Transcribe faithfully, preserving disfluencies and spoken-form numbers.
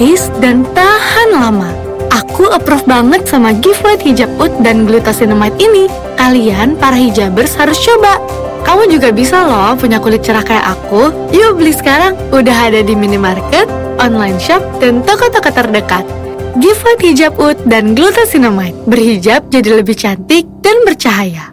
tipis dan tahan lama. Aku approve banget sama Gift White Hijab Oud dan Glutathione ini. Kalian para hijabers harus coba. Kamu juga bisa loh punya kulit cerah kayak aku. Yuk beli sekarang, udah ada di minimarket, online shop, dan toko-toko terdekat. Gift White Hijab Oud dan Glutathione, berhijab jadi lebih cantik dan bercahaya.